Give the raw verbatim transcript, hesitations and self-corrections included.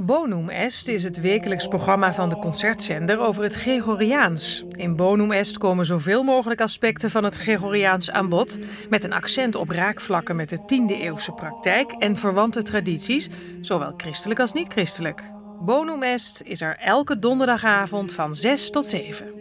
Bonum Est is het wekelijks programma van de Concertzender over het Gregoriaans. In Bonum Est komen zoveel mogelijk aspecten van het Gregoriaans aan bod, met een accent op raakvlakken met de tiende-eeuwse praktijk en verwante tradities, zowel christelijk als niet-christelijk. Bonum Est is er elke donderdagavond van zes tot zeven.